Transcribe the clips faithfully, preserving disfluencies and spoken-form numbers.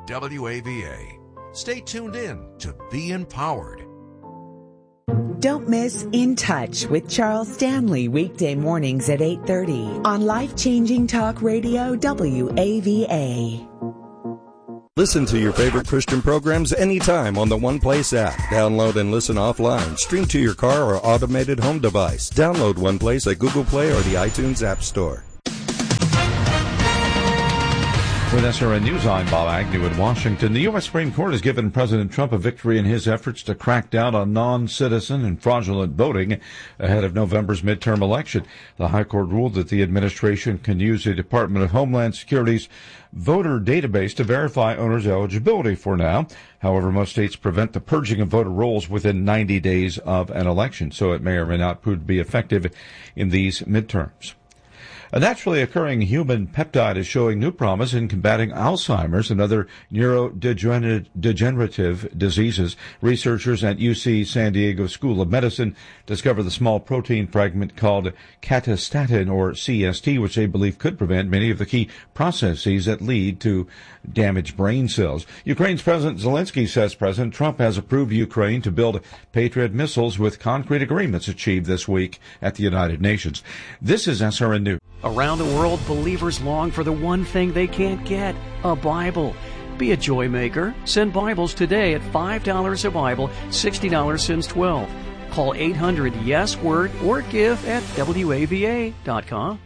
W A V A. Stay tuned in to Be Empowered. Don't miss In Touch with Charles Stanley weekday mornings at eight thirty on Life-Changing Talk Radio W A V A. Listen to your favorite Christian programs anytime on the One Place app. Download and listen offline. Stream to your car or automated home device. Download One Place at Google Play or the iTunes App Store. With S R N News, I'm Bob Agnew in Washington. The U S Supreme Court has given President Trump a victory in his efforts to crack down on non-citizen and fraudulent voting ahead of November's midterm election. The High Court ruled that the administration can use the Department of Homeland Security's voter database to verify owners' eligibility for now. However, most states prevent the purging of voter rolls within ninety days of an election, so it may or may not prove to be effective in these midterms. A naturally occurring human peptide is showing new promise in combating Alzheimer's and other neurodegenerative diseases. Researchers at U C San Diego School of Medicine discovered the small protein fragment called catastatin, or C S T, which they believe could prevent many of the key processes that lead to damaged brain cells. Ukraine's President Zelensky says President Trump has approved Ukraine to build Patriot missiles with concrete agreements achieved this week at the United Nations. This is S R N News. Around the world, believers long for the one thing they can't get, a Bible. Be a joy maker. Send Bibles today at five dollars a Bible, sixty dollars since twelve. Call eight hundred yes word or give at W A V A dot com.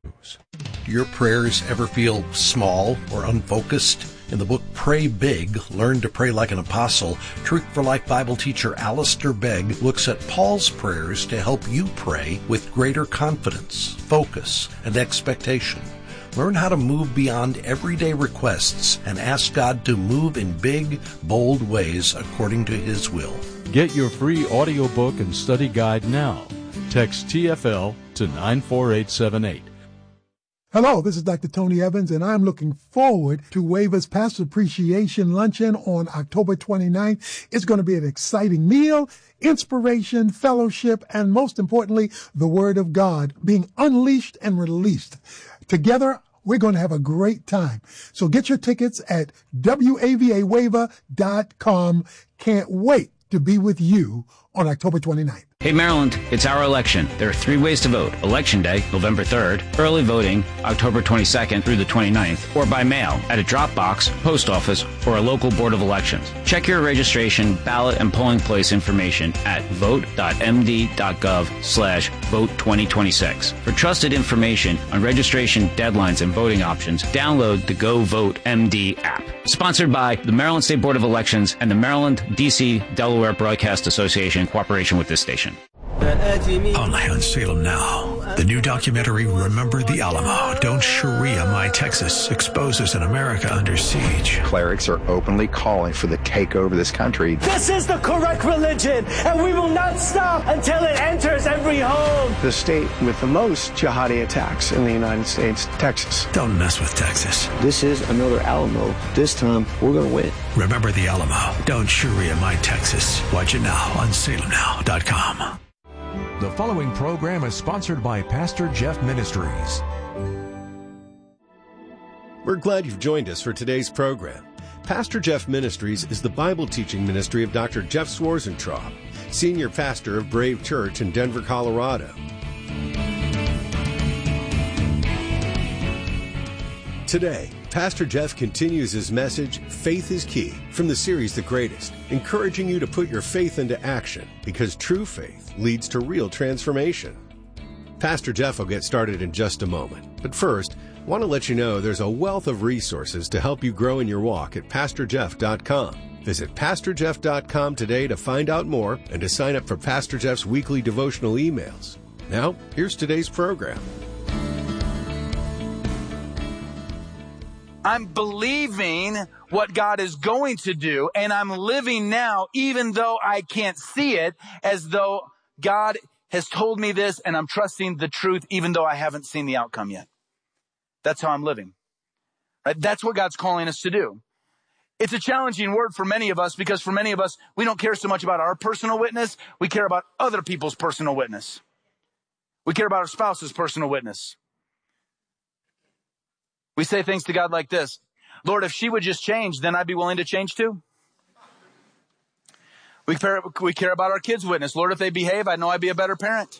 Do your prayers ever feel small or unfocused? In the book Pray Big, Learn to Pray Like an Apostle, Truth for Life Bible teacher Alistair Begg looks at Paul's prayers to help you pray with greater confidence, focus, and expectation. Learn how to move beyond everyday requests and ask God to move in big, bold ways according to His will. Get your free audiobook and study guide now. Text T F L to nine four eight seven eight. Hello, this is Doctor Tony Evans, and I'm looking forward to Waver's Pastor Appreciation Luncheon on October twenty-ninth. It's going to be an exciting meal, inspiration, fellowship, and most importantly, the Word of God being unleashed and released. Together, we're going to have a great time. So get your tickets at W A V A waiver dot com. Can't wait to be with you on October twenty-ninth. Hey Maryland, it's our election. There are three ways to vote. Election Day, November third, early voting, October twenty-second through the twenty-ninth, or by mail at a drop box, post office, or a local board of elections. Check your registration, ballot, and polling place information at vote dot m d dot gov slash vote twenty twenty-six. For trusted information on registration deadlines and voting options, download the Go Vote M D app. Sponsored by the Maryland State Board of Elections and the Maryland, D C, Delaware Broadcast Association in cooperation with this station. Only on Salem Now. The new documentary, Remember the Alamo. Don't Sharia My Texas, exposes an America under siege. Clerics are openly calling for the takeover of this country. This is the correct religion, and we will not stop until it enters every home. The state with the most jihadi attacks in the United States, Texas. Don't mess with Texas. This is another Alamo. This time, we're going to win. Remember the Alamo. Don't Sharia My Texas. Watch it now on salem now dot com. The following program is sponsored by Pastor Jeff Ministries. We're glad you've joined us for today's program. Pastor Jeff Ministries is the Bible teaching ministry of Doctor Jeff Swarzentraub, senior pastor of Brave Church in Denver, Colorado. Today, Pastor Jeff continues his message, Faith is Key, from the series The Greatest, encouraging you to put your faith into action because true faith leads to real transformation. Pastor Jeff will get started in just a moment, but first, I want to let you know there's a wealth of resources to help you grow in your walk at pastor jeff dot com. Visit pastor jeff dot com today to find out more and to sign up for Pastor Jeff's weekly devotional emails. Now, here's today's program. I'm believing what God is going to do, and I'm living now, even though I can't see it, as though God has told me this, and I'm trusting the truth, even though I haven't seen the outcome yet. That's how I'm living. Right? That's what God's calling us to do. It's a challenging word for many of us, because for many of us, we don't care so much about our personal witness. We care about other people's personal witness. We care about our spouse's personal witness. We say things to God like this: Lord, if she would just change, then I'd be willing to change too. We care, we care about our kids' witness. Lord, if they behave, I know I'd be a better parent.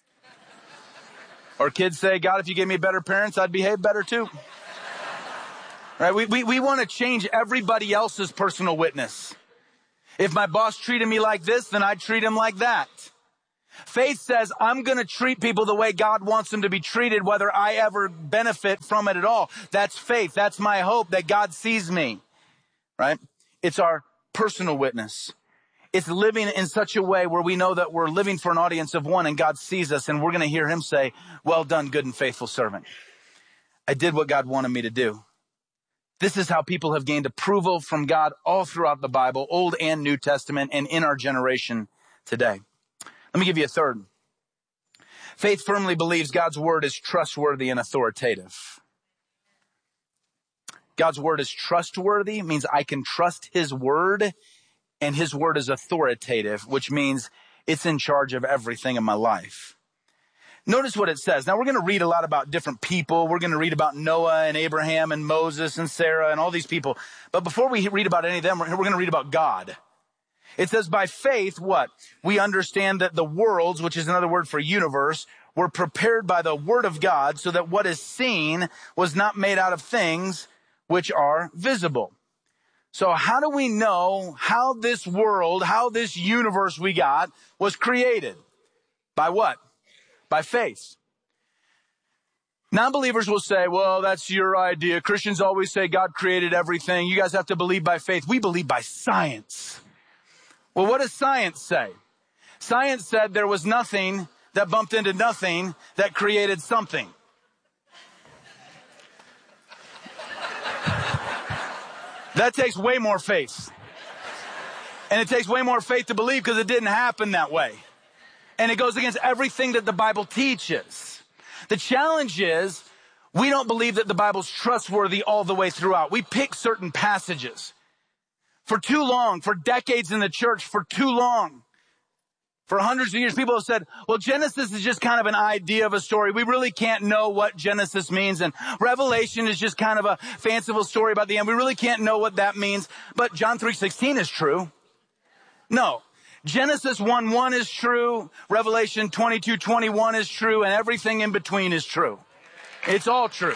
Or kids say, God, if you gave me better parents, I'd behave better too. Right? We, we, we want to change everybody else's personal witness. If my boss treated me like this, then I'd treat him like that. Faith says, I'm going to treat people the way God wants them to be treated, whether I ever benefit from it at all. That's faith. That's my hope, that God sees me. Right? It's our personal witness. It's living in such a way where we know that we're living for an audience of one and God sees us and we're going to hear him say, well done, good and faithful servant. I did what God wanted me to do. This is how people have gained approval from God all throughout the Bible, Old and New Testament, and in our generation today. Let me give you a third. Faith firmly believes God's word is trustworthy and authoritative. God's word is trustworthy, means I can trust his word. And his word is authoritative, which means it's in charge of everything in my life. Notice what it says. Now, we're going to read a lot about different people. We're going to read about Noah and Abraham and Moses and Sarah and all these people. But before we read about any of them, we're going to read about God. It says, by faith, what? We understand that the worlds, which is another word for universe, were prepared by the word of God so that what is seen was not made out of things which are visible. So how do we know how this world, how this universe we got was created? By what? By faith. Non-believers will say, well, that's your idea. Christians always say God created everything. You guys have to believe by faith. We believe by science. Well, what does science say? Science said there was nothing that bumped into nothing that created something. That takes way more faith. And it takes way more faith to believe because it didn't happen that way. And it goes against everything that the Bible teaches. The challenge is we don't believe that the Bible's trustworthy all the way throughout. We pick certain passages. For too long, for decades in the church, for too long, for hundreds of years, people have said, well, Genesis is just kind of an idea of a story. We really can't know what Genesis means. And Revelation is just kind of a fanciful story about the end. We really can't know what that means. But John three sixteen is true. No. Genesis one one is true. Revelation twenty-two twenty-one is true. And everything in between is true. It's all true.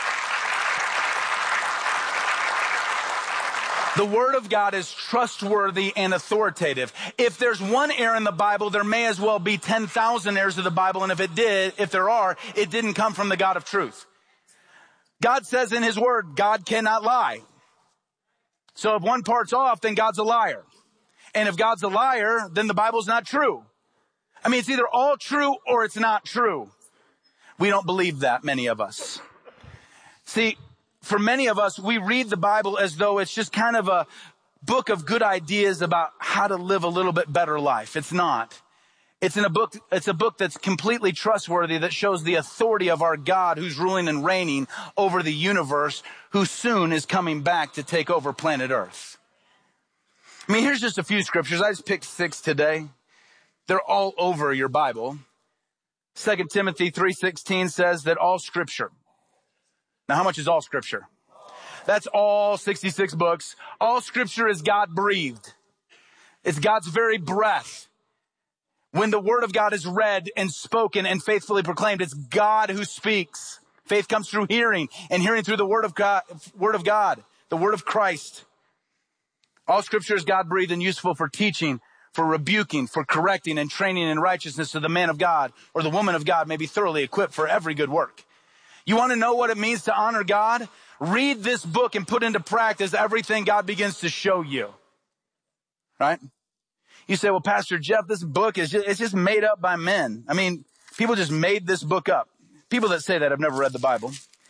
The word of God is trustworthy and authoritative. If there's one error in the Bible, there may as well be ten thousand errors of the Bible. And if it did, if there are, it didn't come from the God of truth. God says in his word, God cannot lie. So if one part's off, then God's a liar. And if God's a liar, then the Bible's not true. I mean, it's either all true or it's not true. We don't believe that, many of us. See, for many of us, we read the Bible as though it's just kind of a book of good ideas about how to live a little bit better life. It's not. It's in a book, it's a book that's completely trustworthy, that shows the authority of our God who's ruling and reigning over the universe, who soon is coming back to take over planet Earth. I mean, here's just a few scriptures. I just picked six today. They're all over your Bible. Second Timothy three sixteen says that all scripture. Now, how much is all scripture? That's all sixty-six books. All scripture is God-breathed. It's God's very breath. When the word of God is read and spoken and faithfully proclaimed, it's God who speaks. Faith comes through hearing, and hearing through the word of God, word of God, the word of Christ. All scripture is God-breathed and useful for teaching, for rebuking, for correcting, and training in righteousness, so the man of God or the woman of God may be thoroughly equipped for every good work. You want to know what it means to honor God? Read this book and put into practice everything God begins to show you. Right? You say, well, Pastor Jeff, this book is just, it's just made up by men. I mean, people just made this book up. People that say that have never read the Bible.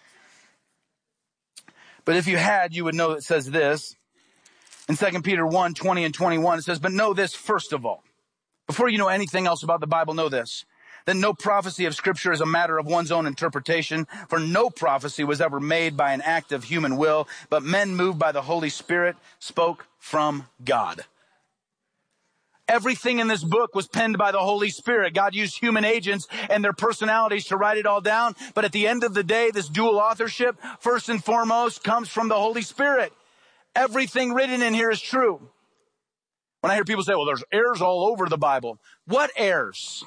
But if you had, you would know it says this. In Second Peter one, twenty and twenty-one, it says, but know this first of all. Before you know anything else about the Bible, know this. That no prophecy of Scripture is a matter of one's own interpretation, for no prophecy was ever made by an act of human will, but men moved by the Holy Spirit spoke from God. Everything in this book was penned by the Holy Spirit. God used human agents and their personalities to write it all down. But at the end of the day, this dual authorship, first and foremost, comes from the Holy Spirit. Everything written in here is true. When I hear people say, well, there's errors all over the Bible. What errors?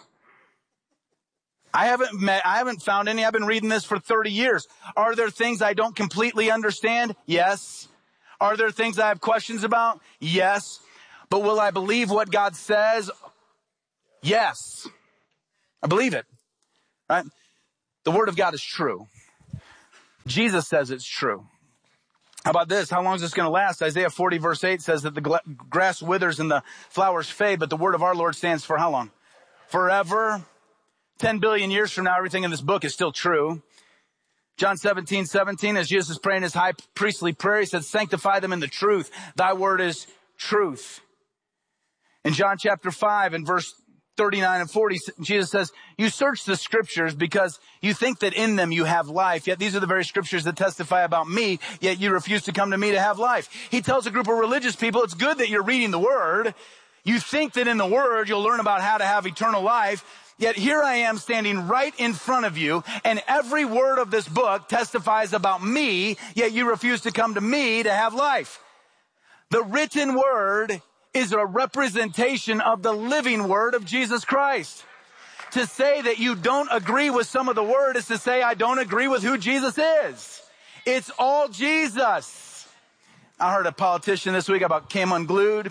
I haven't met, I haven't found any. I've been reading this for thirty years. Are there things I don't completely understand? Yes. Are there things I have questions about? Yes. But will I believe what God says? Yes. I believe it. Right? The Word of God is true. Jesus says it's true. How about this? How long is this going to last? Isaiah forty verse eight says that the gla- grass withers and the flowers fade, but the word of our Lord stands for how long? Forever. Ten billion years from now, everything in this book is still true. John seventeen seventeen, as Jesus is praying his high priestly prayer, he said, sanctify them in the truth. Thy word is truth. In John chapter five and verse thirty-nine and forty, Jesus says, you search the scriptures because you think that in them you have life. Yet these are the very scriptures that testify about me, yet you refuse to come to me to have life. He tells a group of religious people, it's good that you're reading the word. You think that in the word you'll learn about how to have eternal life. Yet here I am standing right in front of you, and every word of this book testifies about me, yet you refuse to come to me to have life. The written word is a representation of the living word of Jesus Christ. To say that you don't agree with some of the word is to say I don't agree with who Jesus is. It's all Jesus. I heard a politician this week about Came Unglued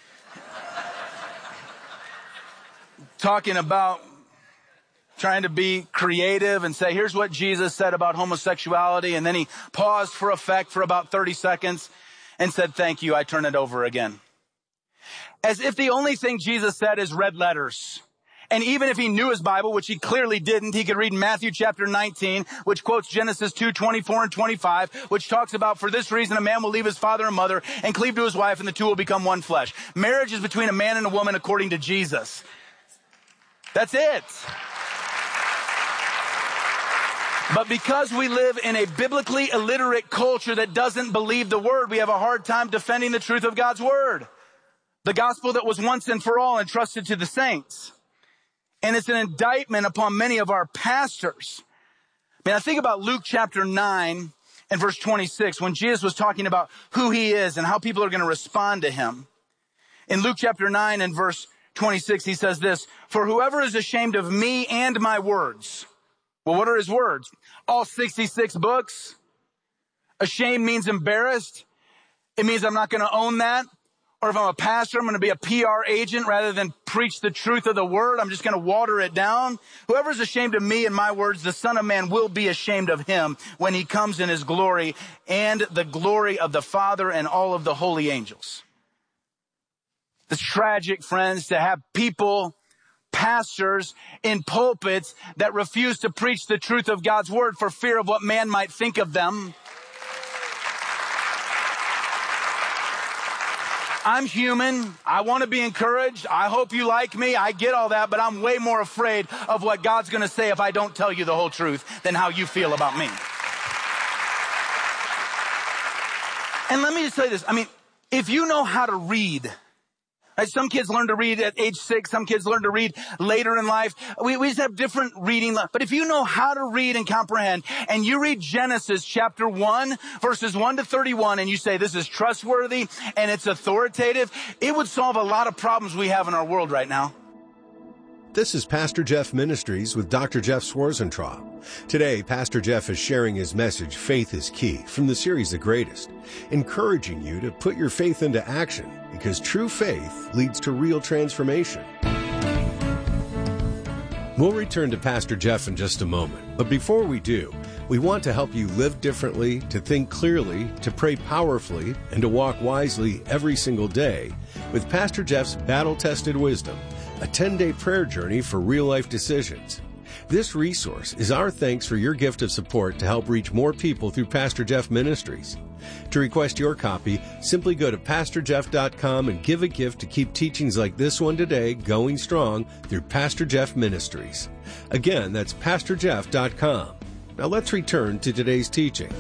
talking about trying to be creative and say, here's what Jesus said about homosexuality. And then he paused for effect for about thirty seconds and said, thank you, I turn it over again. As if the only thing Jesus said is red letters. And even if he knew his Bible, which he clearly didn't, he could read Matthew chapter nineteen, which quotes Genesis two, twenty-four and twenty-five, which talks about, for this reason, a man will leave his father and mother and cleave to his wife, and the two will become one flesh. Marriage is between a man and a woman according to Jesus. That's it. But because we live in a biblically illiterate culture that doesn't believe the word, we have a hard time defending the truth of God's word. The gospel that was once and for all entrusted to the saints. And it's an indictment upon many of our pastors. I mean, I think about Luke chapter nine and verse twenty-six, when Jesus was talking about who he is and how people are going to respond to him. In Luke chapter nine and verse twenty-six, he says this, for whoever is ashamed of me and my words. Well, what are his words? All sixty-six books. Ashamed means embarrassed. It means I'm not going to own that. Or if I'm a pastor, I'm going to be a P R agent rather than preach the truth of the word. I'm just going to water it down. Whoever's ashamed of me and my words, the Son of Man will be ashamed of him when he comes in his glory and the glory of the Father and all of the holy angels. It's tragic, friends, to have people, pastors in pulpits that refuse to preach the truth of God's word for fear of what man might think of them. I'm human. I want to be encouraged. I hope you like me. I get all that, but I'm way more afraid of what God's going to say if I don't tell you the whole truth than how you feel about me. And let me just say this. I mean, if you know how to read, right, some kids learn to read at age six. Some kids learn to read later in life. We, we just have different reading. But if you know how to read and comprehend, and you read Genesis chapter one, verses one to thirty-one, and you say this is trustworthy and it's authoritative, it would solve a lot of problems we have in our world right now. This is Pastor Jeff Ministries with Doctor Jeff Schwarzentraub. Today, Pastor Jeff is sharing his message, Faith is Key, from the series The Greatest, encouraging you to put your faith into action because true faith leads to real transformation. We'll return to Pastor Jeff in just a moment, but before we do, we want to help you live differently, to think clearly, to pray powerfully, and to walk wisely every single day with Pastor Jeff's battle-tested wisdom, a ten-day prayer journey for real-life decisions. This resource is our thanks for your gift of support to help reach more people through Pastor Jeff Ministries. To request your copy, simply go to pastor jeff dot com and give a gift to keep teachings like this one today going strong through Pastor Jeff Ministries. Again, that's pastor jeff dot com. Now let's return to today's teaching.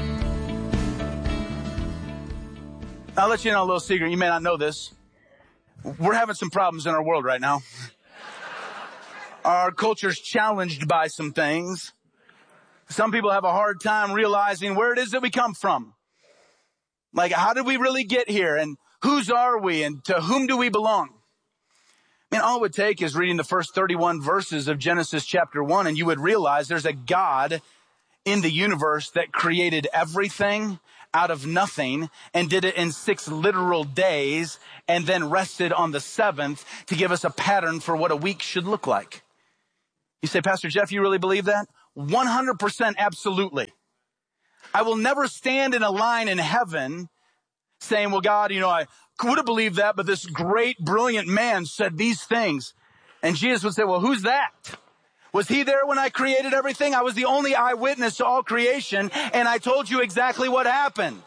I'll let you know a little secret. You may not know this. We're having some problems in our world right now. Our culture's challenged by some things. Some people have a hard time realizing where it is that we come from. Like, how did we really get here? And whose are we? And to whom do we belong? I mean, all it would take is reading the first thirty-one verses of Genesis chapter one, and you would realize there's a God in the universe that created everything out of nothing and did it in six literal days and then rested on the seventh to give us a pattern for what a week should look like. You say, Pastor Jeff, you really believe that? one hundred percent absolutely. I will never stand in a line in heaven saying, well, God, you know, I would have believed that, but this great, brilliant man said these things. And Jesus would say, well, who's that? Was he there when I created everything? I was the only eyewitness to all creation, and I told you exactly what happened.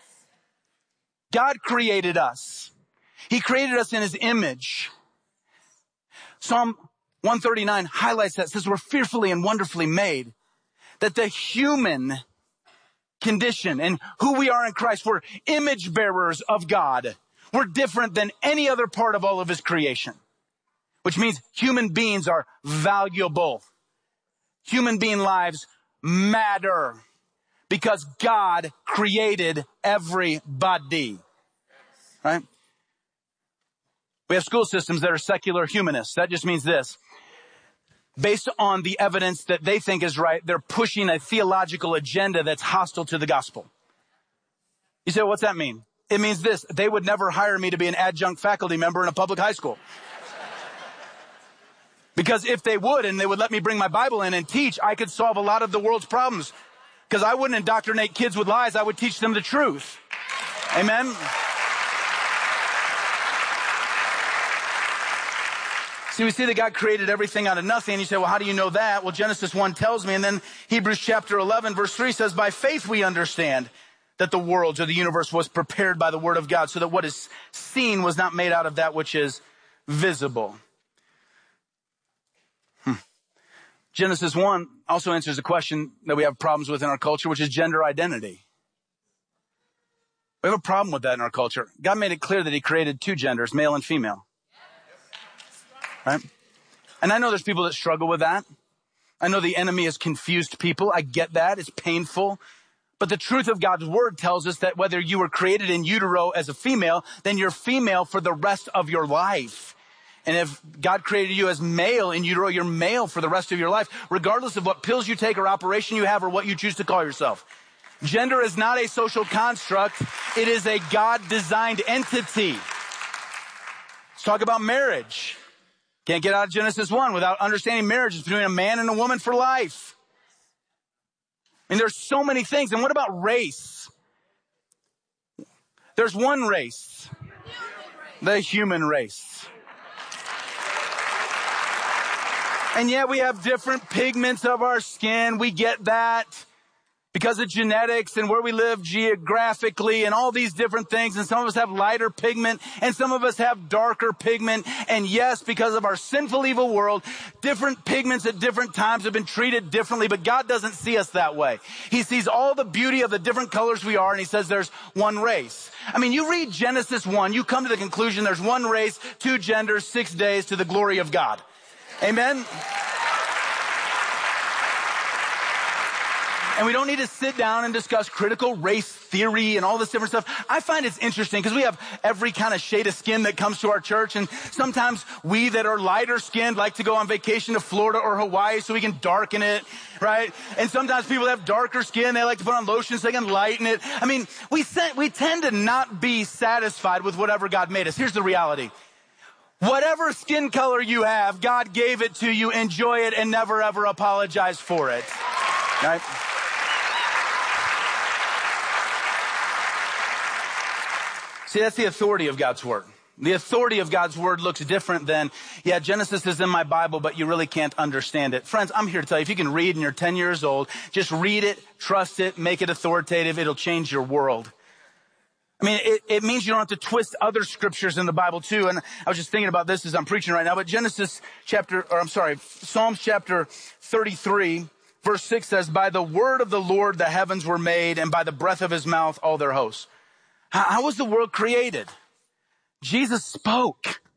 God created us. He created us in his image. Psalm one thirty-nine highlights that, says we're fearfully and wonderfully made. That the human condition and who we are in Christ, we're image bearers of God. We're different than any other part of all of his creation, which means human beings are valuable. Human being lives matter because God created everybody, right? We have school systems that are secular humanists. That just means this. Based on the evidence that they think is right, they're pushing a theological agenda that's hostile to the gospel. You say, what's that mean? It means this. They would never hire me to be an adjunct faculty member in a public high school. Because if they would and they would let me bring my Bible in and teach, I could solve a lot of the world's problems. Because I wouldn't indoctrinate kids with lies. I would teach them the truth. Amen? See, we see that God created everything out of nothing. And you say, well, how do you know that? Well, Genesis one tells me. And then Hebrews chapter eleven, verse three says, by faith we understand that the world or the universe was prepared by the word of God, so that what is seen was not made out of that which is visible. Hmm. Genesis one also answers a question that we have problems with in our culture, which is gender identity. We have a problem with that in our culture. God made it clear that he created two genders, male and female. Right? And I know there's people that struggle with that. I know the enemy has confused people. I get that. It's painful. But the truth of God's word tells us that whether you were created in utero as a female, then you're female for the rest of your life. And if God created you as male in utero, you're male for the rest of your life, regardless of what pills you take or operation you have or what you choose to call yourself. Gender is not a social construct. It is a God-designed entity. Let's talk about marriage. Can't get out of Genesis one without understanding marriage is between a man and a woman for life. I mean, there's so many things. And what about race? There's one race. The human race. And yeah, we have different pigments of our skin. We get that because of genetics and where we live geographically and all these different things. And some of us have lighter pigment and some of us have darker pigment. And yes, because of our sinful, evil world, different pigments at different times have been treated differently. But God doesn't see us that way. He sees all the beauty of the different colors we are, and he says there's one race. I mean, you read Genesis one, you come to the conclusion there's one race, two genders, six days to the glory of God. Amen? And we don't need to sit down and discuss critical race theory and all this different stuff. I find it's interesting because we have every kind of shade of skin that comes to our church. And sometimes we that are lighter skinned like to go on vacation to Florida or Hawaii so we can darken it, right? And sometimes people that have darker skin, they like to put on lotion so they can lighten it. I mean, we, we tend to not be satisfied with whatever God made us. Here's the reality. Whatever skin color you have, God gave it to you. Enjoy it and never ever apologize for it, right? See, that's the authority of God's word. The authority of God's word looks different than, yeah, Genesis is in my Bible, but you really can't understand it. Friends, I'm here to tell you, if you can read and you're ten years old, just read it, trust it, make it authoritative. It'll change your world. I mean, it, it means you don't have to twist other scriptures in the Bible too. And I was just thinking about this as I'm preaching right now, but Genesis chapter, or I'm sorry, Psalms chapter thirty-three, verse six says, by the word of the Lord the heavens were made, and by the breath of his mouth all their hosts. How, how was the world created? Jesus spoke.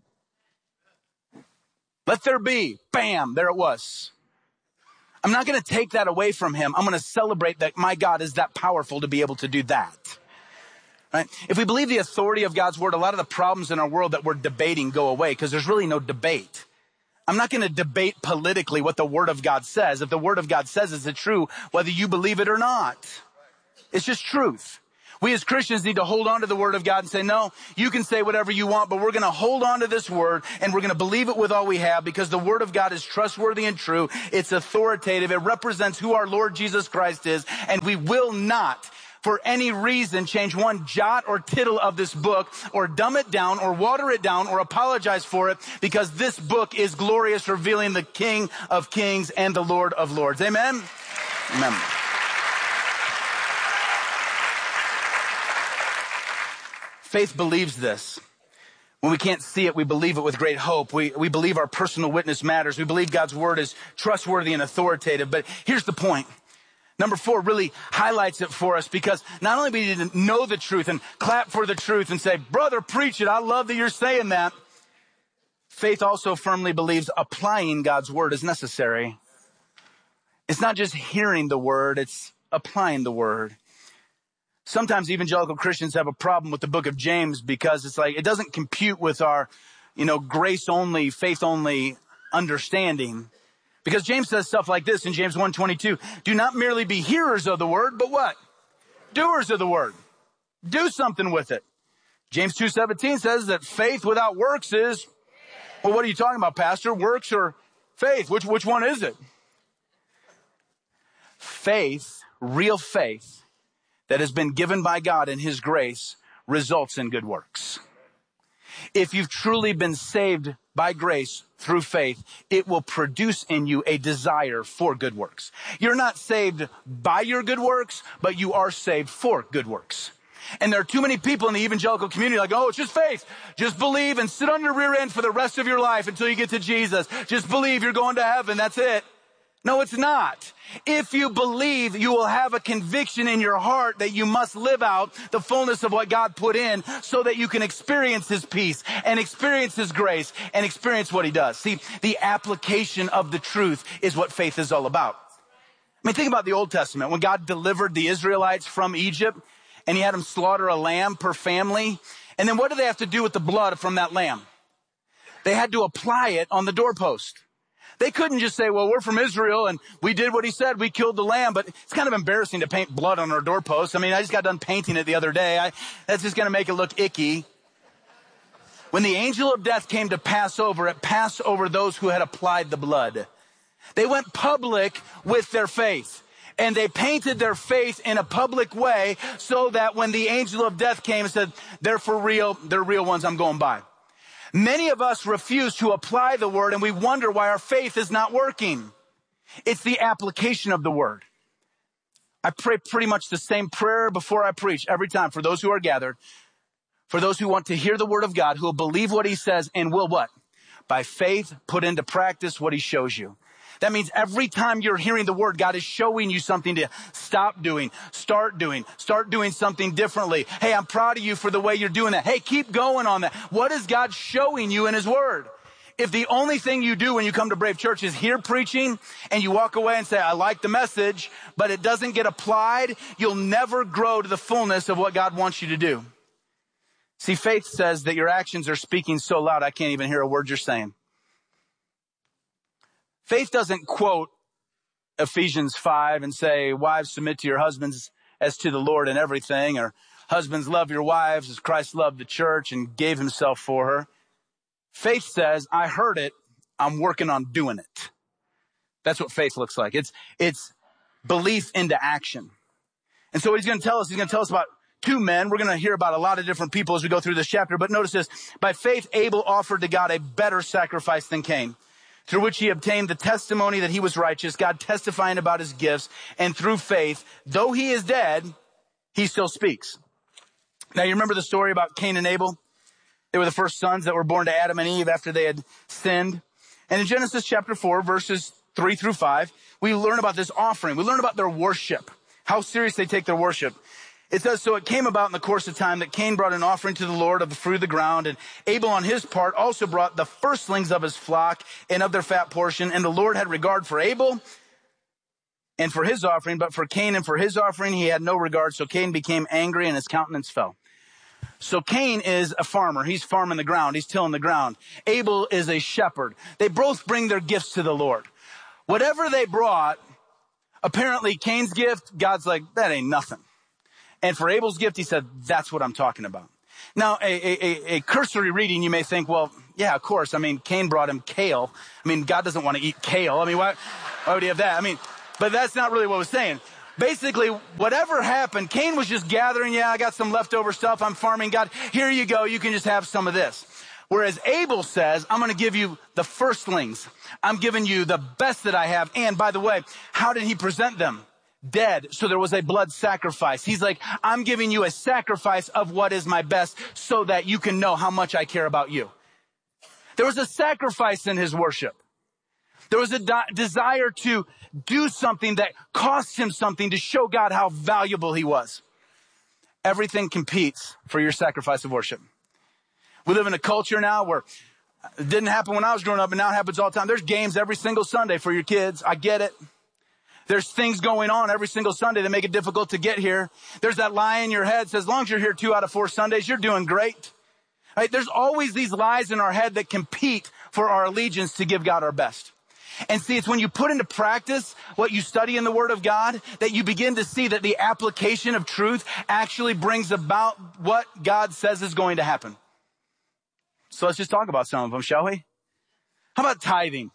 Let there be. Bam, there it was. I'm not going to take that away from him. I'm going to celebrate that my God is that powerful to be able to do that. Right? If we believe the authority of God's word, a lot of the problems in our world that we're debating go away because there's really no debate. I'm not going to debate politically what the word of God says. If the word of God says is it true, whether you believe it or not. It's just truth. We as Christians need to hold on to the word of God and say, no, you can say whatever you want, but we're going to hold on to this word and we're going to believe it with all we have because the word of God is trustworthy and true. It's authoritative. It represents who our Lord Jesus Christ is, and we will not for any reason change one jot or tittle of this book or dumb it down or water it down or apologize for it because this book is glorious, revealing the King of Kings and the Lord of Lords. Amen? Amen. Faith believes this. When we can't see it, we believe it with great hope. We, we believe our personal witness matters. We believe God's word is trustworthy and authoritative. But here's the point. Number four really highlights it for us because not only do we need to know the truth and clap for the truth and say, brother, preach it. I love that you're saying that. Faith also firmly believes applying God's word is necessary. It's not just hearing the word, it's applying the word. Sometimes evangelical Christians have a problem with the book of James because it's like it doesn't compute with our, you know, grace-only, faith-only understanding. Because James says stuff like this in James one twenty-two. Do not merely be hearers of the word, but what? Doers of the word. Do something with it. James two seventeen says that faith without works is, well, what are you talking about, Pastor? Works or faith? Which, which one is it? Faith, real faith, that has been given by God in his grace results in good works. If you've truly been saved by grace through faith, it will produce in you a desire for good works. You're not saved by your good works, but you are saved for good works. And there are too many people in the evangelical community like, oh, it's just faith. Just believe and sit on your rear end for the rest of your life until you get to Jesus. Just believe you're going to heaven. That's it. No, it's not. If you believe, you will have a conviction in your heart that you must live out the fullness of what God put in so that you can experience his peace and experience his grace and experience what he does. See, the application of the truth is what faith is all about. I mean, think about the Old Testament. When God delivered the Israelites from Egypt and he had them slaughter a lamb per family. And then what do they have to do with the blood from that lamb? They had to apply it on the doorpost. They couldn't just say, well, we're from Israel and we did what he said. We killed the lamb. But it's kind of embarrassing to paint blood on our doorpost. I mean, I just got done painting it the other day. I, that's just going to make it look icky. When the angel of death came to pass over, it passed over those who had applied the blood. They went public with their faith. And they painted their faith in a public way so that when the angel of death came and said, they're for real, they're real ones, I'm going by. Many of us refuse to apply the word and we wonder why our faith is not working. It's the application of the word. I pray pretty much the same prayer before I preach every time for those who are gathered, for those who want to hear the word of God, who will believe what he says and will what? By faith, put into practice what he shows you. That means every time you're hearing the word, God is showing you something to stop doing, start doing, start doing something differently. Hey, I'm proud of you for the way you're doing that. Hey, keep going on that. What is God showing you in his word? If the only thing you do when you come to Brave Church is hear preaching and you walk away and say, I like the message, but it doesn't get applied, you'll never grow to the fullness of what God wants you to do. See, faith says that your actions are speaking so loud, I can't even hear a word you're saying. Faith doesn't quote Ephesians five and say, wives, submit to your husbands as to the Lord in everything, or husbands, love your wives as Christ loved the church and gave himself for her. Faith says, I heard it, I'm working on doing it. That's what faith looks like. It's, it's belief into action. And so what he's going to tell us, he's going to tell us about two men. We're going to hear about a lot of different people as we go through this chapter, but notice this. By faith, Abel offered to God a better sacrifice than Cain, through which he obtained the testimony that he was righteous, God testifying about his gifts, and through faith, though he is dead, he still speaks. Now, you remember the story about Cain and Abel? They were the first sons that were born to Adam and Eve after they had sinned. And in Genesis chapter four, verses three through five, we learn about this offering. We learn about their worship, how serious they take their worship. It says, so it came about in the course of time that Cain brought an offering to the Lord of the fruit of the ground, and Abel on his part also brought the firstlings of his flock and of their fat portion. And the Lord had regard for Abel and for his offering, but for Cain and for his offering he had no regard. So Cain became angry and his countenance fell. So Cain is a farmer. He's farming the ground. He's tilling the ground. Abel is a shepherd. They both bring their gifts to the Lord. Whatever they brought, apparently Cain's gift, God's like, that ain't nothing. And for Abel's gift, he said, that's what I'm talking about. Now, a, a, a cursory reading, you may think, well, yeah, of course. I mean, Cain brought him kale. I mean, God doesn't want to eat kale. I mean, why, why would he have that? I mean, but that's not really what it was saying. Basically, whatever happened, Cain was just gathering, yeah, I got some leftover stuff. I'm farming. God, here you go. You can just have some of this. Whereas Abel says, I'm going to give you the firstlings. I'm giving you the best that I have. And by the way, how did he present them? Dead. So there was a blood sacrifice. He's like, I'm giving you a sacrifice of what is my best so that you can know how much I care about you. There was a sacrifice in his worship. There was a de- desire to do something that cost him something to show God how valuable he was. Everything competes for your sacrifice of worship. We live in a culture now where it didn't happen when I was growing up, and now it happens all the time. There's games every single Sunday for your kids. I get it. There's things going on every single Sunday that make it difficult to get here. There's that lie in your head that says, as long as you're here two out of four Sundays, you're doing great. Right? There's always these lies in our head that compete for our allegiance to give God our best. And see, it's when you put into practice what you study in the Word of God that you begin to see that the application of truth actually brings about what God says is going to happen. So let's just talk about some of them, shall we? How about tithing?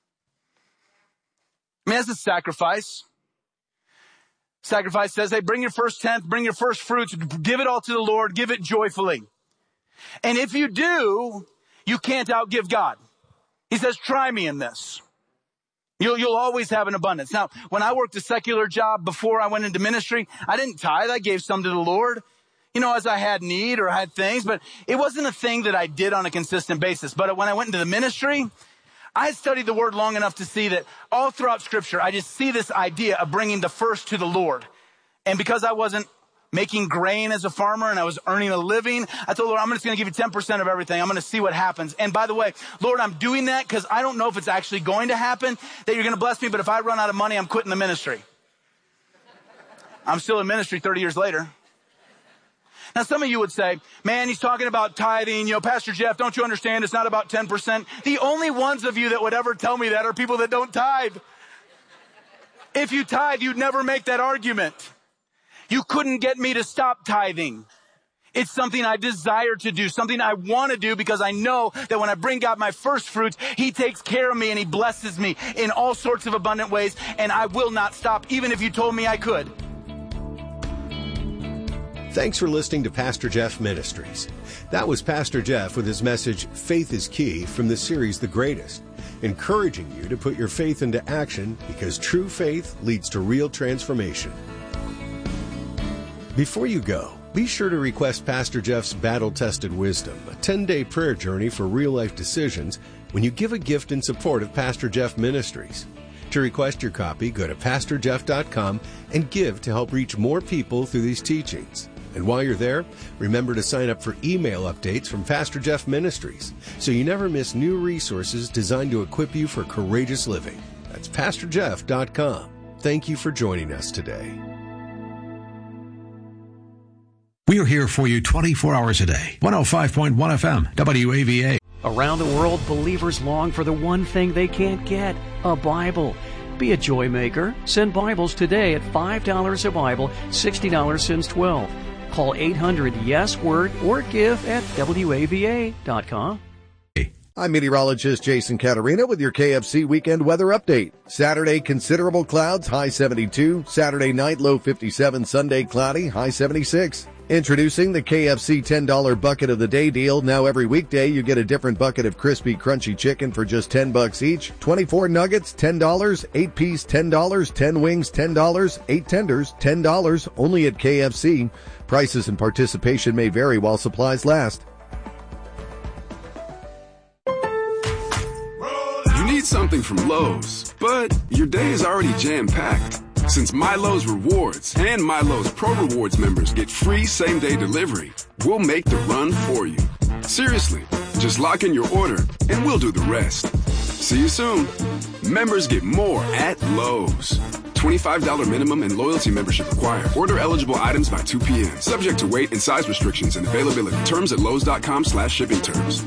I mean, that's a sacrifice. Sacrifice says, hey, bring your first tenth, bring your first fruits, give it all to the Lord, give it joyfully. And if you do, you can't outgive God. He says, try me in this. You'll, you'll always have an abundance. Now, when I worked a secular job before I went into ministry, I didn't tithe. I gave some to the Lord, you know, as I had need or had things, but it wasn't a thing that I did on a consistent basis. But when I went into the ministry, I had studied the Word long enough to see that all throughout Scripture, I just see this idea of bringing the first to the Lord. And because I wasn't making grain as a farmer and I was earning a living, I told the Lord, I'm just going to give you ten percent of everything. I'm going to see what happens. And by the way, Lord, I'm doing that because I don't know if it's actually going to happen, that you're going to bless me, but if I run out of money, I'm quitting the ministry. I'm still in ministry thirty years later. Now, some of you would say, man, he's talking about tithing. You know, Pastor Jeff, don't you understand? It's not about ten percent. The only ones of you that would ever tell me that are people that don't tithe. If you tithe, you'd never make that argument. You couldn't get me to stop tithing. It's something I desire to do, something I want to do because I know that when I bring God my first fruits, he takes care of me and he blesses me in all sorts of abundant ways, and I will not stop, even if you told me I could. Thanks for listening to Pastor Jeff Ministries. That was Pastor Jeff with his message, Faith is Key, from the series The Greatest, encouraging you to put your faith into action because true faith leads to real transformation. Before you go, be sure to request Pastor Jeff's Battle-Tested Wisdom, a ten-day prayer journey for real-life decisions, when you give a gift in support of Pastor Jeff Ministries. To request your copy, go to pastor jeff dot com and give to help reach more people through these teachings. And while you're there, remember to sign up for email updates from Pastor Jeff Ministries so you never miss new resources designed to equip you for courageous living. That's pastor jeff dot com. Thank you for joining us today. We are here for you twenty-four hours a day. one oh five point one F M, W A V A. Around the world, believers long for the one thing they can't get, a Bible. Be a joy maker. Send Bibles today at five dollars a Bible, sixty dollars since twelve. Call eight hundred yes word or give at W A V A dot com. I'm meteorologist Jason Caterina with your K F C weekend weather update. Saturday, considerable clouds, high seventy-two. Saturday night, low fifty-seven. Sunday, cloudy, high seventy-six. Introducing the K F C ten dollar bucket of the day deal. Now every weekday you get a different bucket of crispy, crunchy chicken for just ten bucks each. twenty-four nuggets, ten dollars. eight piece, ten dollars. ten wings, ten dollars. eight tenders, ten dollars. Only at K F C. Prices and participation may vary while supplies last. You need something from Lowe's, but your day is already jam-packed. Since Milo's Rewards and Milo's Pro Rewards members get free same-day delivery, we'll make the run for you. Seriously, just lock in your order and we'll do the rest. See you soon. Members get more at Lowe's. twenty-five dollars minimum and loyalty membership required. Order eligible items by two p.m. Subject to weight and size restrictions and availability. Terms at Lowe's.com slash shipping terms.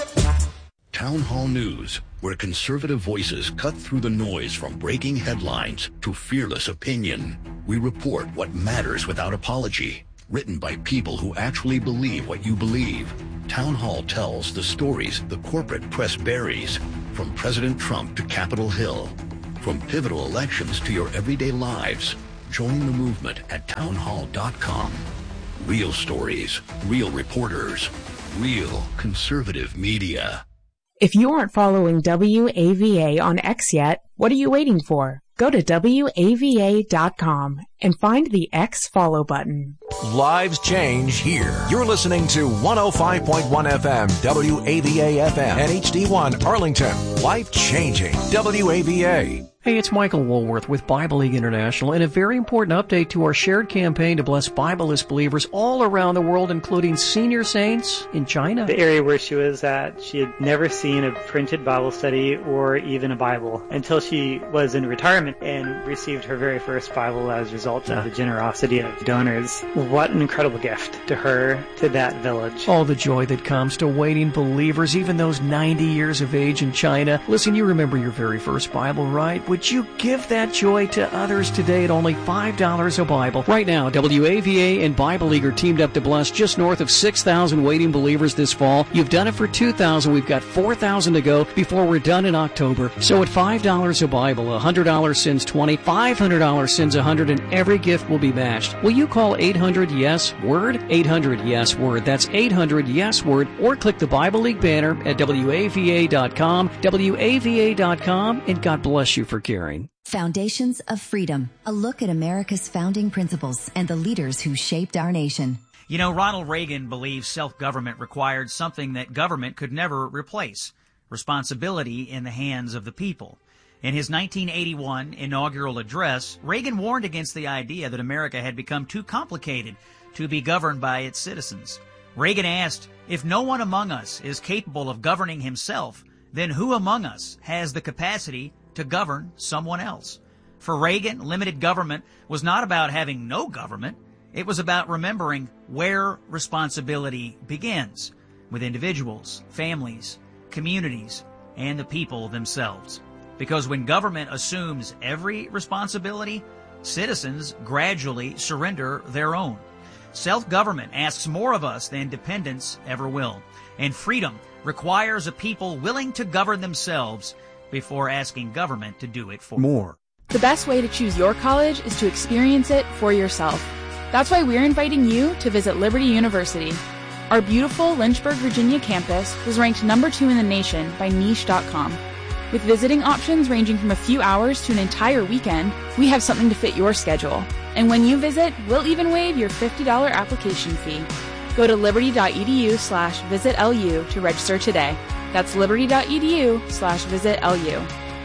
Town Hall News, where conservative voices cut through the noise from breaking headlines to fearless opinion. We report what matters without apology. Written by people who actually believe what you believe. Town Hall tells the stories the corporate press buries, from President Trump to Capitol Hill. From pivotal elections to your everyday lives. Join the movement at town hall dot com. Real stories, real reporters, real conservative media. If you aren't following W A V A on X yet, what are you waiting for? Go to W A V A dot com and find the X follow button. Lives change here. You're listening to one oh five point one F M, W A V A F M, and H D one Arlington. Life changing. W A V A. Hey, it's Michael Woolworth with Bible League International, and a very important update to our shared campaign to bless Bibleless believers all around the world, including senior saints in China. The area where she was at, she had never seen a printed Bible study or even a Bible until she was in retirement and received her very first Bible as a result of the generosity of donors. What an incredible gift to her, to that village. All the joy that comes to waiting believers, even those ninety years of age in China. Listen, you remember your very first Bible, right? Would you give that joy to others today at only five dollars a Bible? Right now, W A V A and Bible League are teamed up to bless just north of six thousand waiting believers this fall. You've done it for two thousand. We've got four thousand to go before we're done in October. So at five dollars a Bible, one hundred dollars sends twenty, five hundred dollars sends one hundred, and every gift will be matched. Will you call eight hundred yes word? eight hundred yes word. That's eight hundred yes word. Or click the Bible League banner at W A V A dot com, W A V A dot com, and God bless you for caring. Foundations of Freedom, a look at America's founding principles and the leaders who shaped our nation. You know, Ronald Reagan believed self-government required something that government could never replace: responsibility in the hands of the people. In his nineteen eighty-one inaugural address, Reagan warned against the idea that America had become too complicated to be governed by its citizens. Reagan asked, if no one among us is capable of governing himself, then who among us has the capacity to govern someone else? For Reagan, limited government was not about having no government. It was about remembering where responsibility begins, with individuals, families, communities, and the people themselves. Because when government assumes every responsibility, citizens gradually surrender their own. Self-government asks more of us than dependence ever will. And freedom requires a people willing to govern themselves before asking government to do it for more. The best way to choose your college is to experience it for yourself. That's why we're inviting you to visit Liberty University. Our beautiful Lynchburg, Virginia campus was ranked number two in the nation by niche dot com. With visiting options ranging from a few hours to an entire weekend, we have something to fit your schedule. And when you visit, we'll even waive your fifty dollars application fee. Go to liberty.edu slash visit LU to register today. That's liberty.edu slash visit LU.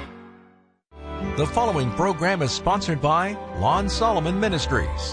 The following program is sponsored by Lon Solomon Ministries.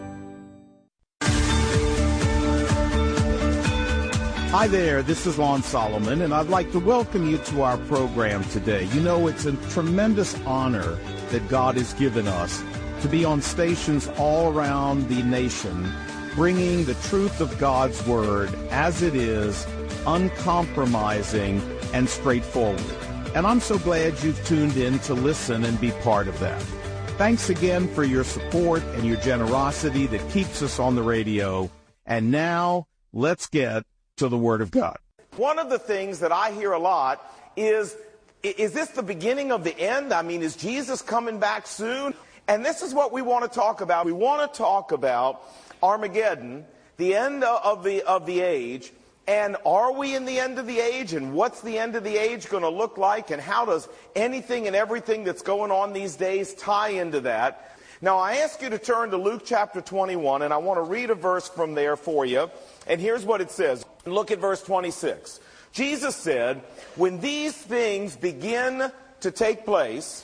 Hi there, this is Lon Solomon, and I'd like to welcome you to our program today. You know, it's a tremendous honor that God has given us to be on stations all around the nation, bringing the truth of God's Word as it is, uncompromising and straightforward. And I'm so glad you've tuned in to listen and be part of that. Thanks again for your support and your generosity that keeps us on the radio. And now, let's get to the Word of God. One of the things that I hear a lot is, is this the beginning of the end? I mean, is Jesus coming back soon? And this is what we want to talk about. We want to talk about Armageddon, the end of the, of the age. And are we in the end of the age? And what's the end of the age going to look like? And how does anything and everything that's going on these days tie into that? Now, I ask you to turn to Luke chapter twenty-one, and I want to read a verse from there for you. And here's what it says. Look at verse twenty-six. Jesus said, when these things begin to take place,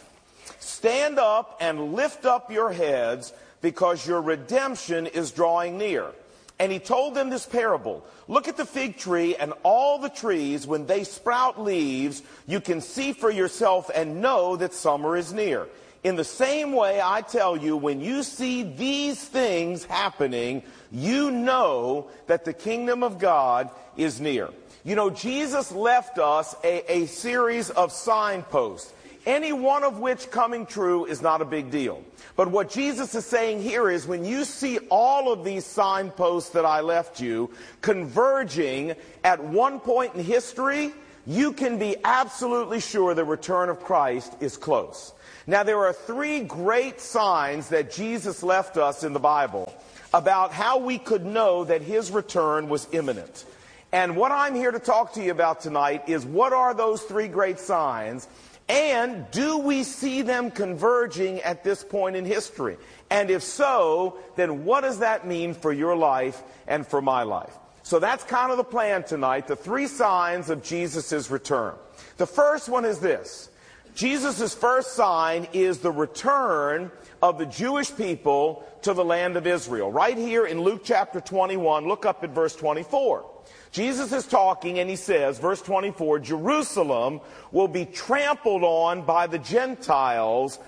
Stand up and lift up your heads, because your redemption is drawing near. And he told them this parable. Look at the fig tree and all the trees. When they sprout leaves, you can see for yourself and know that summer is near. In the same way, I tell you, when you see these things happening, you know that the kingdom of God is near. You know, Jesus left us a, a series of signposts, any one of which coming true is not a big deal. But what Jesus is saying here is, when you see all of these signposts that I left you converging at one point in history, you can be absolutely sure the return of Christ is close. Now, there are three great signs that Jesus left us in the Bible about how we could know that his return was imminent. And what I'm here to talk to you about tonight is, what are those three great signs? And do we see them converging at this point in history? And if so, then what does that mean for your life and for my life? So that's kind of the plan tonight, the three signs of Jesus' return. The first one is this. Jesus' first sign is the return of the Jewish people to the land of Israel. Right here in Luke chapter twenty-one, look up at verse twenty-four. Jesus is talking and he says, verse twenty-four, Jerusalem will be trampled on by the Gentiles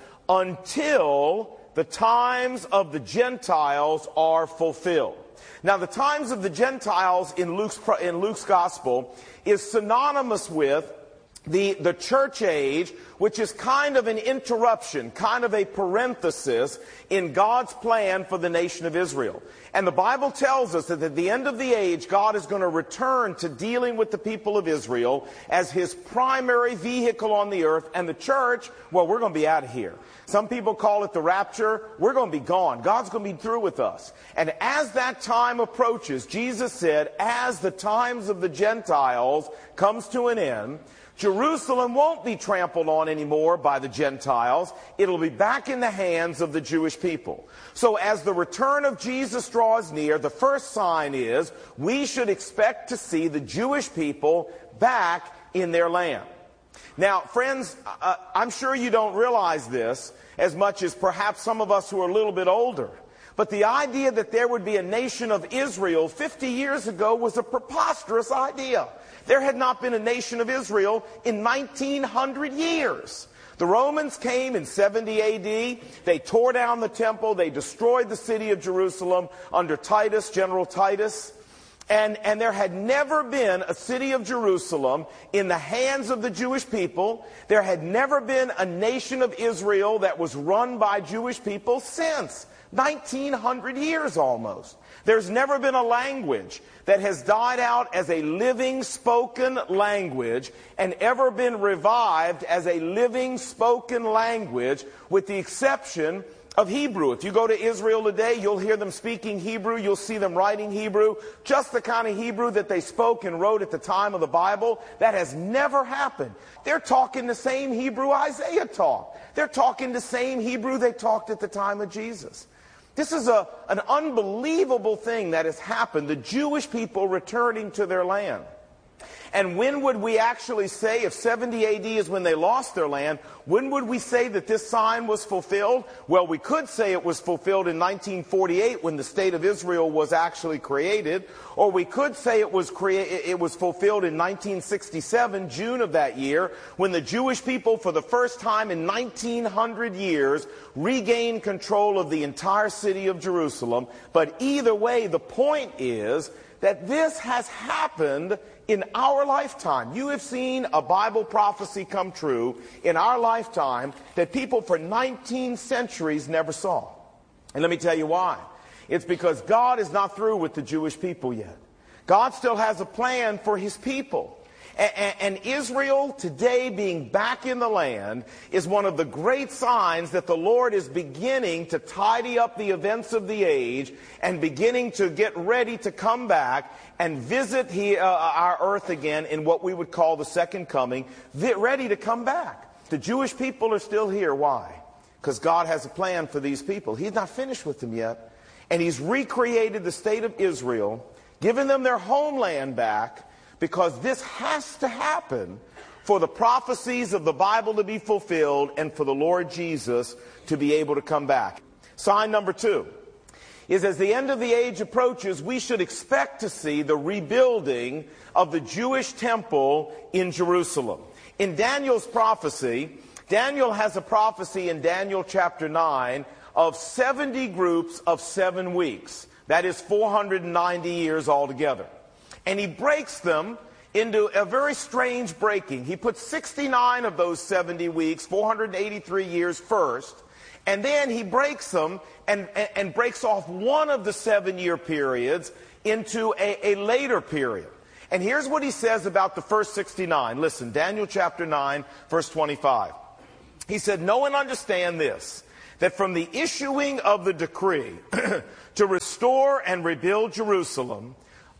until the times of the Gentiles are fulfilled. Now, the times of the Gentiles in Luke's, in Luke's gospel is synonymous with the, the church age, which is kind of an interruption, kind of a parenthesis in God's plan for the nation of Israel. And the Bible tells us that at the end of the age, God is going to return to dealing with the people of Israel as his primary vehicle on the earth. And the church, well, we're going to be out of here. Some people call it the rapture. We're going to be gone. God's going to be through with us. And as that time approaches, Jesus said, as the times of the Gentiles comes to an end, Jerusalem won't be trampled on anymore by the Gentiles. It'll be back in the hands of the Jewish people. So as the return of Jesus draws near, the first sign is we should expect to see the Jewish people back in their land. Now, friends, uh, I'm sure you don't realize this as much as perhaps some of us who are a little bit older. But the idea that there would be a nation of Israel fifty years ago was a preposterous idea. There had not been a nation of Israel in nineteen hundred years. The Romans came in seventy A D. They tore down the temple. They destroyed the city of Jerusalem under Titus, General Titus. And, and there had never been a city of Jerusalem in the hands of the Jewish people. There had never been a nation of Israel that was run by Jewish people since nineteen hundred years almost. There's never been a language that has died out as a living spoken language and ever been revived as a living spoken language, with the exception of Hebrew. If you go to Israel today, you'll hear them speaking Hebrew. You'll see them writing Hebrew, just the kind of Hebrew that they spoke and wrote at the time of the Bible. That has never happened. They're talking the same Hebrew Isaiah talked. They're talking the same Hebrew they talked at the time of Jesus. This is a, an unbelievable thing that has happened, the Jewish people returning to their land. And when would we actually say, if seventy A D is when they lost their land, when would we say that this sign was fulfilled? Well, we could say it was fulfilled in nineteen forty-eight when the state of Israel was actually created, or we could say it was crea- it was fulfilled in nineteen sixty-seven, June of that year, when the Jewish people, for the first time in nineteen hundred years, regained control of the entire city of Jerusalem. But either way, the point is that this has happened in our lifetime. You have seen a Bible prophecy come true in our lifetime that people for nineteen centuries never saw. And let me tell you why. It's because God is not through with the Jewish people yet. God still has a plan for his people. And Israel today being back in the land is one of the great signs that the Lord is beginning to tidy up the events of the age and beginning to get ready to come back and visit he, uh, our earth again in what we would call the second coming, ready to come back. The Jewish people are still here. Why? Because God has a plan for these people. He's not finished with them yet. And he's recreated the state of Israel, given them their homeland back, because this has to happen for the prophecies of the Bible to be fulfilled and for the Lord Jesus to be able to come back. Sign number two is, as the end of the age approaches, we should expect to see the rebuilding of the Jewish temple in Jerusalem. In Daniel's prophecy, Daniel has a prophecy in Daniel chapter nine of seventy groups of seven weeks. That is four hundred ninety years altogether. And he breaks them into a very strange breaking. He puts sixty-nine of those seventy weeks, four hundred eighty-three years first, and then he breaks them and, and, and breaks off one of the seven-year periods into a, a later period. And here's what he says about the first sixty-nine. Listen, Daniel chapter nine, verse twenty-five. He said, "Know and understand this, that from the issuing of the decree to restore and rebuild Jerusalem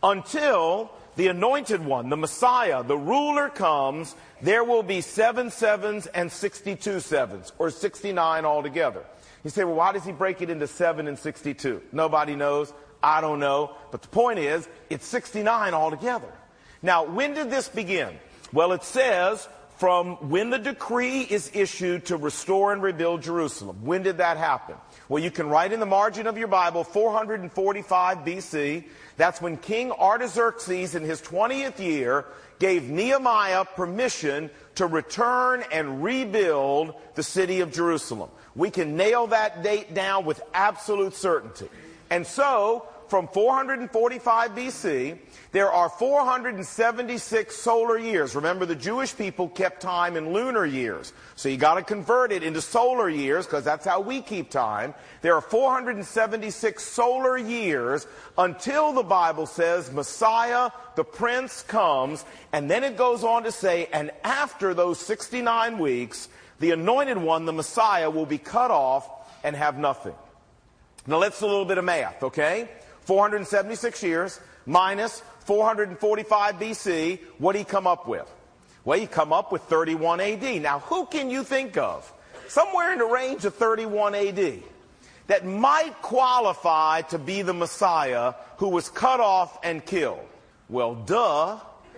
until the anointed one, the Messiah, the ruler comes, there will be seven sevens and sixty-two sevens, or sixty-nine altogether." You say, well, why does he break it into seven and sixty-two? Nobody knows. I don't know. But the point is, it's sixty-nine altogether. Now, when did this begin? Well, it says from when the decree is issued to restore and rebuild Jerusalem. When did that happen? Well, you can write in the margin of your Bible, four hundred forty-five B C. That's when King Artaxerxes, in his twentieth year, gave Nehemiah permission to return and rebuild the city of Jerusalem. We can nail that date down with absolute certainty. And so, from four hundred forty-five B C, there are four hundred seventy-six solar years. Remember, the Jewish people kept time in lunar years. So you got to convert it into solar years, because that's how we keep time. There are four hundred seventy-six solar years until the Bible says Messiah, the Prince, comes. And then it goes on to say, and after those sixty-nine weeks, the anointed one, the Messiah, will be cut off and have nothing. Now let's do a little bit of math, okay? four hundred seventy-six years minus four hundred forty-five B C, what do you come up with? Well, you come up with thirty-one A D. Now, who can you think of, somewhere in the range of thirty-one A D, that might qualify to be the Messiah who was cut off and killed? Well, duh.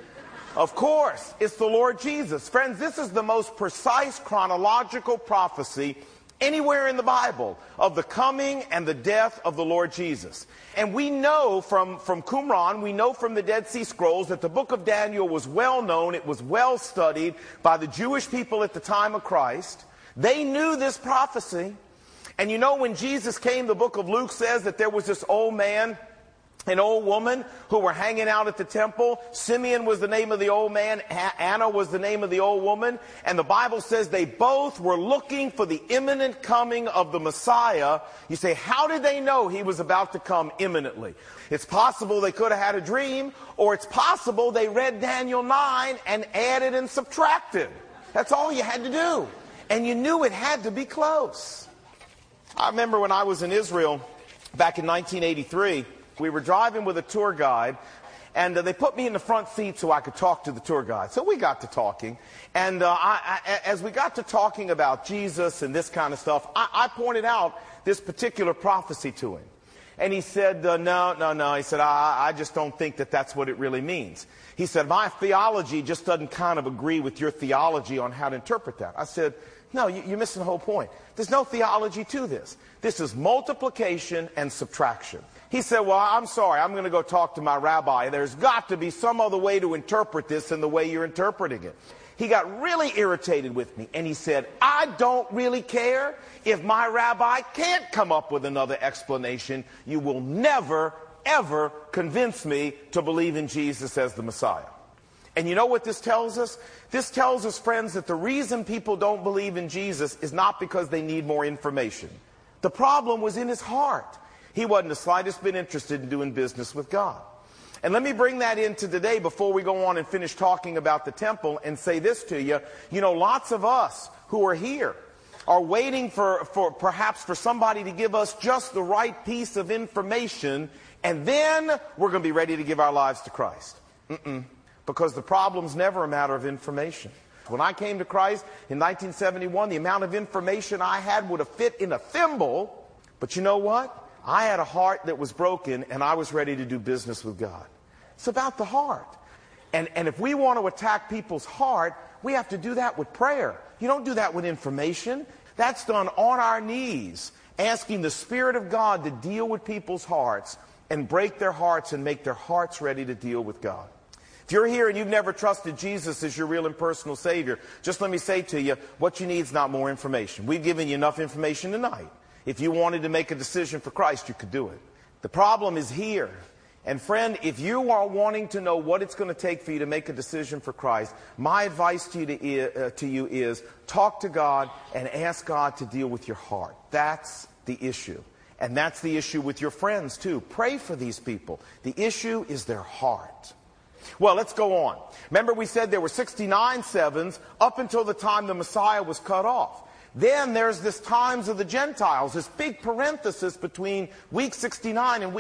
Of course, it's the Lord Jesus. Friends, this is the most precise chronological prophecy anywhere in the Bible of the coming and the death of the Lord Jesus. And we know from, from Qumran, we know from the Dead Sea Scrolls that the book of Daniel was well known, it was well studied by the Jewish people at the time of Christ. They knew this prophecy. And you know, when Jesus came, the book of Luke says that there was this old man, an old woman who were hanging out at the temple. Simeon was the name of the old man. Anna was the name of the old woman. And the Bible says they both were looking for the imminent coming of the Messiah. You say, how did they know he was about to come imminently? It's possible they could have had a dream, or it's possible they read Daniel nine and added and subtracted. That's all you had to do. And you knew it had to be close. I remember when I was in Israel back in nineteen eighty-three, we were driving with a tour guide, and uh, they put me in the front seat so I could talk to the tour guide. So we got to talking, and uh, I, I, as we got to talking about Jesus and this kind of stuff, I, I pointed out this particular prophecy to him. And he said, uh, no, no, no. He said, I, I just don't think that that's what it really means. He said, my theology just doesn't kind of agree with your theology on how to interpret that. I said, no, you, you're missing the whole point. There's no theology to this. This is multiplication and subtraction. He said, well, I'm sorry, I'm going to go talk to my rabbi. There's got to be some other way to interpret this than the way you're interpreting it. He got really irritated with me, and he said, I don't really care if my rabbi can't come up with another explanation. You will never, ever convince me to believe in Jesus as the Messiah. And you know what this tells us? This tells us, friends, that the reason people don't believe in Jesus is not because they need more information. The problem was in his heart. He wasn't the slightest bit interested in doing business with God. And let me bring that into today before we go on and finish talking about the temple and say this to you. You know, lots of us who are here are waiting for, for perhaps for somebody to give us just the right piece of information, and then we're going to be ready to give our lives to Christ. Mm-mm. Because the problem's never a matter of information. When I came to Christ in nineteen seventy-one, the amount of information I had would have fit in a thimble. But you know what? I had a heart that was broken, and I was ready to do business with God. It's about the heart. And, and if we want to attack people's heart, we have to do that with prayer. You don't do that with information. That's done on our knees, asking the Spirit of God to deal with people's hearts and break their hearts and make their hearts ready to deal with God. If you're here and you've never trusted Jesus as your real and personal Savior, just let me say to you, what you need is not more information. We've given you enough information tonight. If you wanted to make a decision for Christ, you could do it. The problem is here. And friend, if you are wanting to know what it's going to take for you to make a decision for Christ, my advice to you, to, uh, to you is talk to God and ask God to deal with your heart. That's the issue. And that's the issue with your friends too. Pray for these people. The issue is their heart. Well, let's go on. Remember we said there were sixty-nine sevens up until the time the Messiah was cut off. Then there's this times of the Gentiles, this big parenthesis between week sixty-nine and week